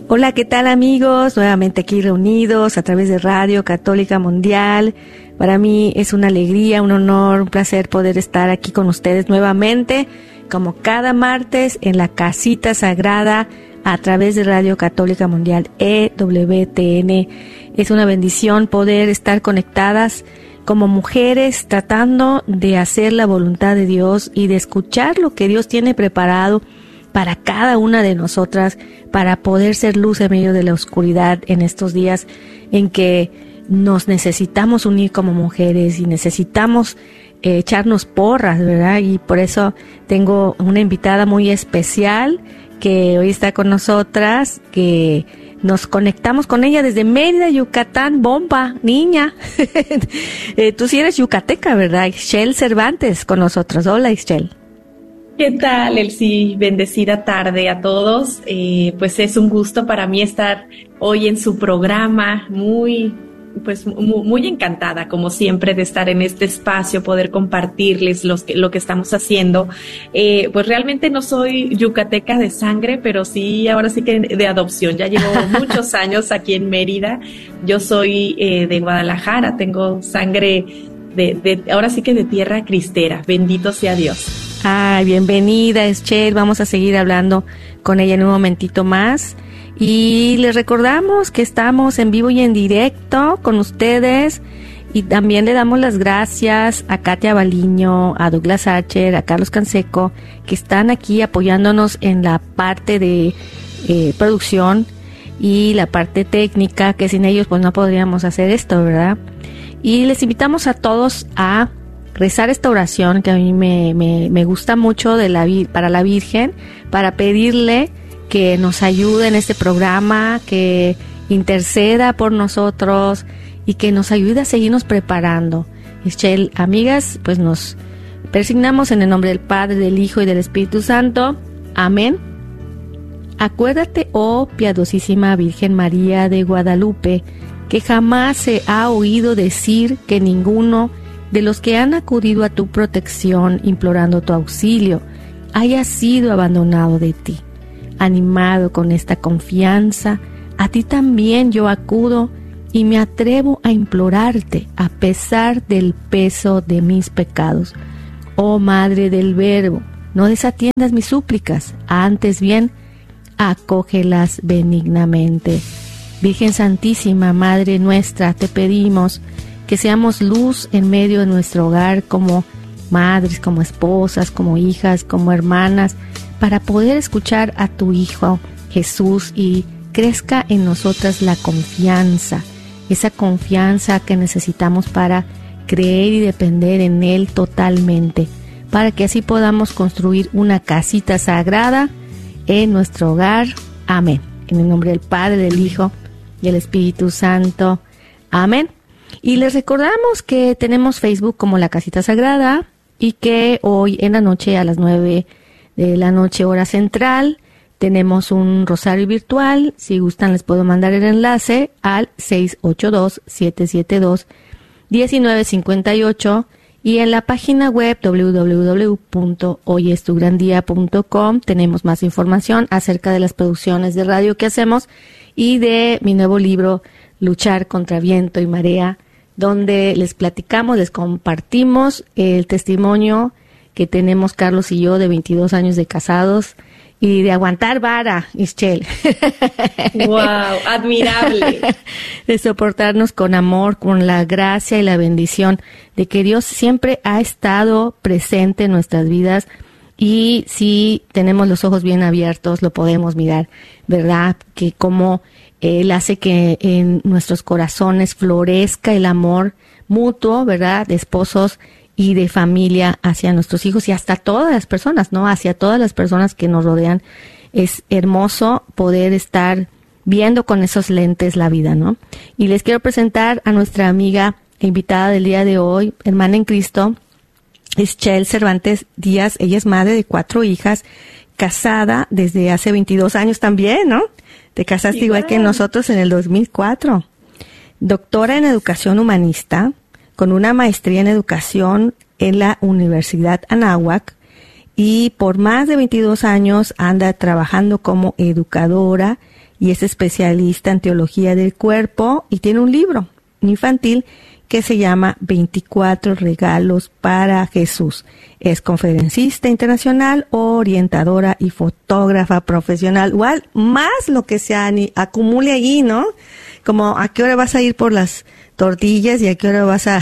Hola, ¿qué tal amigos? Nuevamente aquí reunidos a través de Radio Católica Mundial. Para mí es una alegría, un honor, un placer poder estar aquí con ustedes nuevamente, como cada martes en la casita sagrada a través de Radio Católica Mundial EWTN. Es una bendición poder estar conectadas como mujeres tratando de hacer la voluntad de Dios y de escuchar lo que Dios tiene preparado para cada una de nosotras, para poder ser luz en medio de la oscuridad en estos días en que nos necesitamos unir como mujeres y necesitamos echarnos porras, ¿verdad? Y por eso tengo una invitada muy especial que hoy está con nosotras, que nos conectamos con ella desde Mérida, Yucatán. Bomba, niña. Tú sí eres yucateca, ¿verdad? Ixchel Cervantes con nosotros. Hola, Ixchel. ¿Qué tal, Elsie? Bendecida tarde a todos. Pues es un gusto para mí estar hoy en su programa, muy encantada, como siempre, de estar en este espacio, poder compartirles lo que estamos haciendo. Pues realmente no soy yucateca de sangre, pero sí, ahora sí que de adopción. Ya llevo muchos años aquí en Mérida. Yo soy de Guadalajara, tengo sangre ahora sí que de tierra cristera. Bendito sea Dios. Ay, bienvenida, Ixchel. Vamos a seguir hablando con ella en un momentito más. Y les recordamos que estamos en vivo y en directo con ustedes. Y también le damos las gracias a Katia Baliño, a Douglas Archer, a Carlos Canseco, que están aquí apoyándonos en la parte de producción y la parte técnica, que sin ellos pues no podríamos hacer esto, ¿verdad? Y les invitamos a todos a rezar esta oración que a mí me gusta mucho para la Virgen, para pedirle que nos ayude en este programa, que interceda por nosotros y que nos ayude a seguirnos preparando. Ixchel, amigas, pues nos persignamos en el nombre del Padre, del Hijo y del Espíritu Santo. Amén. Acuérdate, oh piadosísima Virgen María de Guadalupe, que jamás se ha oído decir que ninguno de los que han acudido a tu protección implorando tu auxilio haya sido abandonado de ti. Animado con esta confianza, a ti también yo acudo y me atrevo a implorarte a pesar del peso de mis pecados. Oh Madre del Verbo, no desatiendas mis súplicas, antes bien, acógelas benignamente. Virgen Santísima, Madre nuestra, te pedimos que seamos luz en medio de nuestro hogar, como madres, como esposas, como hijas, como hermanas, para poder escuchar a tu Hijo Jesús y crezca en nosotras la confianza, esa confianza que necesitamos para creer y depender en Él totalmente, para que así podamos construir una casita sagrada en nuestro hogar. Amén. En el nombre del Padre, del Hijo y del Espíritu Santo. Amén. Y les recordamos que tenemos Facebook como La Casita Sagrada y que hoy en la noche a las 9 de la noche hora central tenemos un rosario virtual. Si gustan les puedo mandar el enlace al 682-772-1958 y en la página web www.hoyestugrandia.com tenemos más información acerca de las producciones de radio que hacemos y de mi nuevo libro Luchar contra viento y marea, donde les platicamos, les compartimos el testimonio que tenemos Carlos y yo de 22 años de casados y de aguantar vara, Ixchel. ¡Wow! Admirable. De soportarnos con amor, con la gracia y la bendición de que Dios siempre ha estado presente en nuestras vidas y si tenemos los ojos bien abiertos lo podemos mirar, ¿verdad? Que como Él hace que en nuestros corazones florezca el amor mutuo, ¿verdad? De esposos y de familia hacia nuestros hijos y hasta todas las personas, ¿no? Hacia todas las personas que nos rodean. Es hermoso poder estar viendo con esos lentes la vida, ¿no? Y les quiero presentar a nuestra amiga e invitada del día de hoy, hermana en Cristo, Ixchel Cervantes Díaz. Ella es madre de 4 hijas, casada desde hace 22 años también, ¿no? Te casaste igual que nosotros en el 2004. Doctora en Educación Humanista, con una maestría en Educación en la Universidad Anáhuac, y por más de 22 años anda trabajando como educadora y es especialista en teología del cuerpo y tiene un libro infantil que se llama 24 regalos para Jesús. Es conferencista internacional, orientadora y fotógrafa profesional. Igual, más lo que se acumule allí, ¿no? Como a qué hora vas a ir por las tortillas y a qué hora vas a...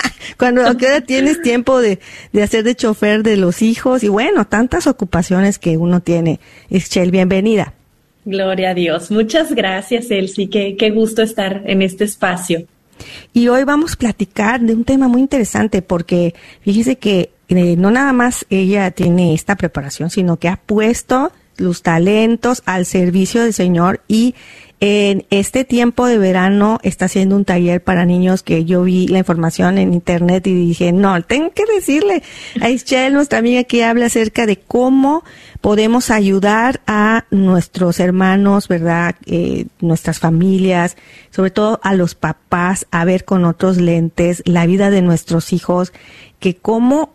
a qué hora tienes tiempo de hacer de chofer de los hijos y bueno, tantas ocupaciones que uno tiene. Ischel, bienvenida. Gloria a Dios. Muchas gracias, Elsie. Qué gusto estar en este espacio. Y hoy vamos a platicar de un tema muy interesante porque fíjese que no nada más ella tiene esta preparación, sino que ha puesto los talentos al servicio del Señor y en este tiempo de verano está haciendo un taller para niños que yo vi la información en internet y dije, no, tengo que decirle a Ischel, nuestra amiga, que habla acerca de cómo podemos ayudar a nuestros hermanos, ¿verdad? Nuestras familias, sobre todo a los papás, a ver con otros lentes la vida de nuestros hijos, que como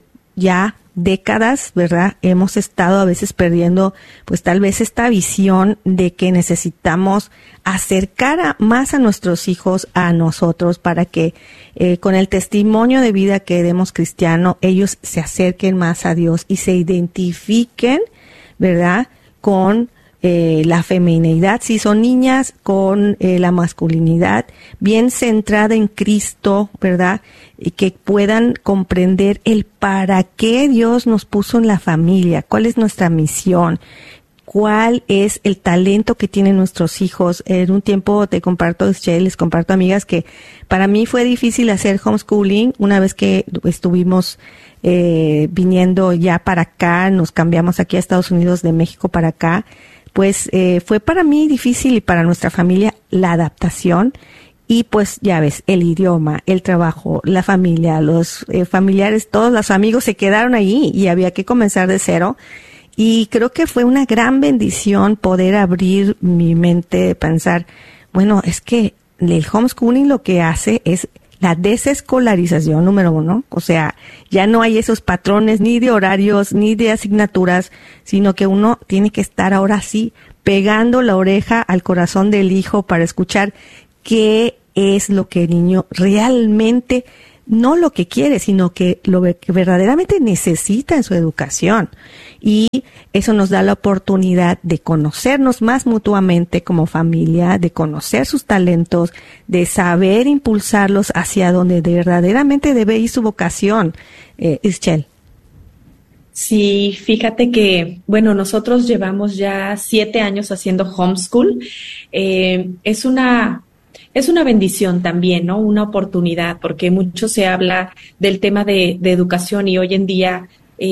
ya décadas, ¿verdad? Hemos estado a veces perdiendo, pues tal vez esta visión de que necesitamos acercar más a nuestros hijos a nosotros para que con el testimonio de vida que demos cristiano, ellos se acerquen más a Dios y se identifiquen, ¿verdad? Con la femineidad, si son niñas, con la masculinidad, bien centrada en Cristo, ¿verdad? Y que puedan comprender el para qué Dios nos puso en la familia, cuál es nuestra misión, cuál es el talento que tienen nuestros hijos. En un tiempo les comparto amigas que para mí fue difícil hacer homeschooling una vez que estuvimos viniendo ya para acá, nos cambiamos aquí a Estados Unidos de México para acá. Pues fue para mí difícil y para nuestra familia la adaptación y pues ya ves, el idioma, el trabajo, la familia, los familiares, todos los amigos se quedaron ahí y había que comenzar de cero y creo que fue una gran bendición poder abrir mi mente, pensar, bueno, es que el homeschooling lo que hace es la desescolarización número 1, o sea, ya no hay esos patrones ni de horarios ni de asignaturas, sino que uno tiene que estar ahora sí pegando la oreja al corazón del hijo para escuchar qué es lo que el niño realmente, no lo que quiere, sino que lo que verdaderamente necesita en su educación. Y eso nos da la oportunidad de conocernos más mutuamente como familia, de conocer sus talentos, de saber impulsarlos hacia donde verdaderamente debe ir su vocación. Ischel. Sí, fíjate que, bueno, nosotros llevamos ya 7 años haciendo homeschool. Es una bendición también, ¿no? Una oportunidad, porque mucho se habla del tema de educación y hoy en día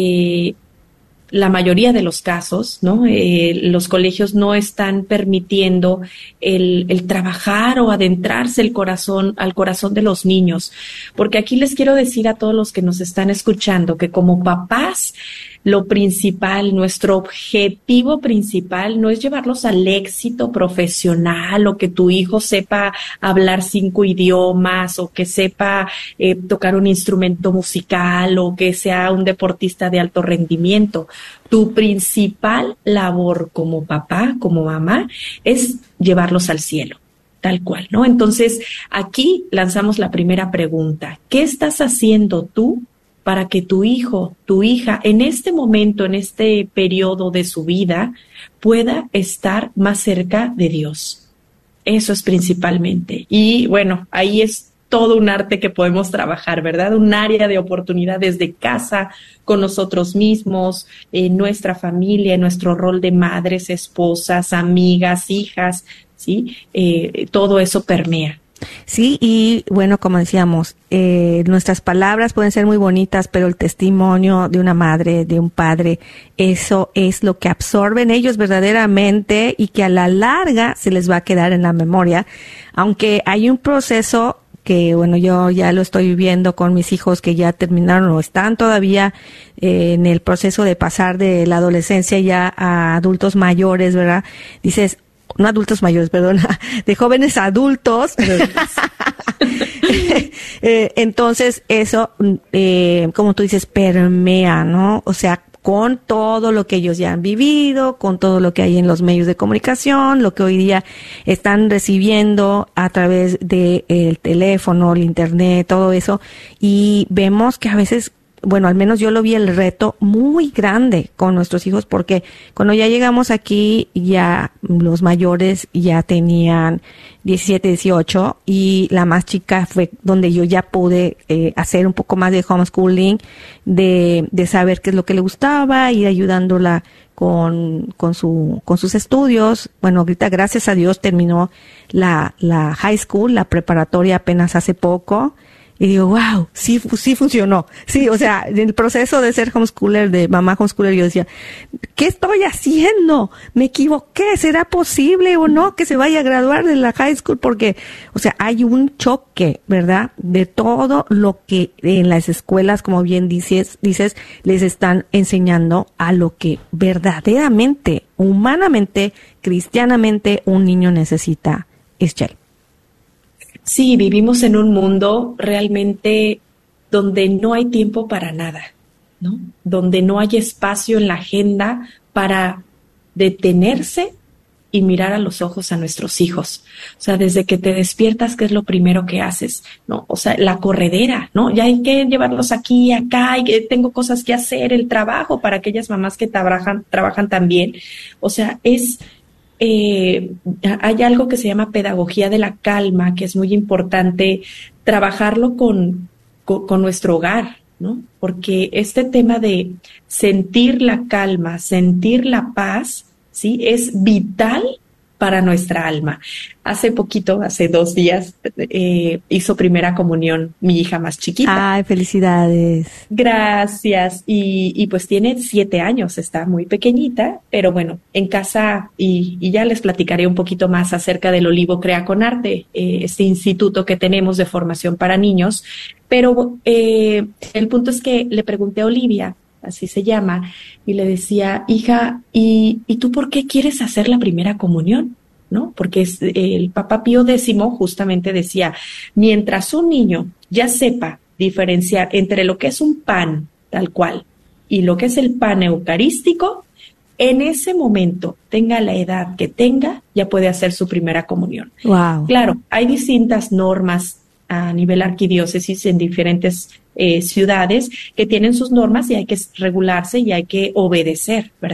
la mayoría de los casos, ¿no? Los colegios no están permitiendo el trabajar o adentrarse al corazón de los niños. Porque aquí les quiero decir a todos los que nos están escuchando que como papás, lo principal, nuestro objetivo principal no es llevarlos al éxito profesional o que tu hijo sepa hablar 5 idiomas o que sepa tocar un instrumento musical o que sea un deportista de alto rendimiento. Tu principal labor como papá, como mamá, es llevarlos al cielo. Tal cual, ¿no? Entonces, aquí lanzamos la primera pregunta. ¿Qué estás haciendo tú para que tu hijo, tu hija, en este momento, en este periodo de su vida, pueda estar más cerca de Dios? Eso es principalmente. Y bueno, ahí es todo un arte que podemos trabajar, ¿verdad? Un área de oportunidad desde casa, con nosotros mismos, en nuestra familia, en nuestro rol de madres, esposas, amigas, hijas, ¿sí? Todo eso permea. Sí, y bueno, como decíamos, nuestras palabras pueden ser muy bonitas, pero el testimonio de una madre, de un padre, eso es lo que absorben ellos verdaderamente y que a la larga se les va a quedar en la memoria, aunque hay un proceso que, bueno, yo ya lo estoy viviendo con mis hijos que ya terminaron o están todavía en el proceso de pasar de la adolescencia ya a adultos mayores, ¿verdad? Dices, no adultos mayores, perdón, de jóvenes adultos. Entonces eso, como tú dices, permea, ¿no? O sea, con todo lo que ellos ya han vivido, con todo lo que hay en los medios de comunicación, lo que hoy día están recibiendo a través de el teléfono, el internet, todo eso, y vemos que a veces, bueno, al menos yo lo vi el reto muy grande con nuestros hijos, porque cuando ya llegamos aquí, ya los mayores ya tenían 17, 18, y la más chica fue donde yo ya pude hacer un poco más de homeschooling, de saber qué es lo que le gustaba, ir ayudándola con sus estudios. Bueno, ahorita gracias a Dios terminó la high school, la preparatoria apenas hace poco. Y digo, wow, sí funcionó. Sí, o sea, en el proceso de ser homeschooler, de mamá homeschooler, yo decía, ¿qué estoy haciendo? ¿Me equivoqué? ¿Será posible o no que se vaya a graduar de la high school? Porque, o sea, hay un choque, ¿verdad? De todo lo que en las escuelas, como bien dices, les están enseñando a lo que verdaderamente, humanamente, cristianamente, un niño necesita. Ischel. Sí, vivimos en un mundo realmente donde no hay tiempo para nada, ¿no? Donde no hay espacio en la agenda para detenerse y mirar a los ojos a nuestros hijos. O sea, desde que te despiertas, ¿qué es lo primero que haces? ¿No? O sea, la corredera, ¿no? Ya hay que llevarlos aquí, acá, y que tengo cosas que hacer, el trabajo para aquellas mamás que trabajan también. O sea, hay algo que se llama pedagogía de la calma, que es muy importante trabajarlo con nuestro hogar, ¿no? Porque este tema de sentir la calma, sentir la paz, ¿sí? Es vital para nuestra alma. Hace 2 días, hizo primera comunión mi hija más chiquita. ¡Ay, felicidades! Gracias. Y pues tiene 7 años, está muy pequeñita, pero bueno, en casa, y ya les platicaré un poquito más acerca del Olivo Crea con Arte, este instituto que tenemos de formación para niños. Pero el punto es que le pregunté a Olivia, así se llama, y le decía, hija, ¿y tú por qué quieres hacer la primera comunión? ¿No? Porque el Papa Pío X justamente decía, mientras un niño ya sepa diferenciar entre lo que es un pan tal cual y lo que es el pan eucarístico, en ese momento, tenga la edad que tenga, ya puede hacer su primera comunión. Wow. Claro, hay distintas normas a nivel arquidiócesis en diferentes ciudades que tienen sus normas y hay que regularse y hay que obedecer, ¿verdad?